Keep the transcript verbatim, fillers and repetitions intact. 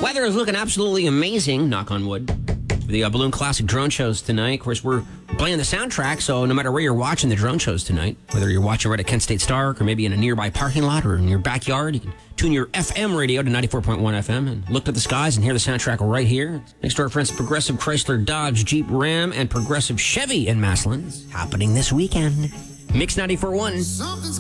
Weather is looking absolutely amazing, knock on wood. The uh, Balloon Classic drone shows tonight. Of course, we're playing the soundtrack, so no matter where you're watching the drone shows tonight, whether you're watching right at Kent State Stark or maybe in a nearby parking lot or in your backyard, you can tune your F M radio to ninety-four point one F M and look at the skies and hear the soundtrack right here. Next to our friends Progressive Chrysler, Dodge, Jeep, Ram, and Progressive Chevy in Massillon. Happening this weekend. Mix ninety-four point one.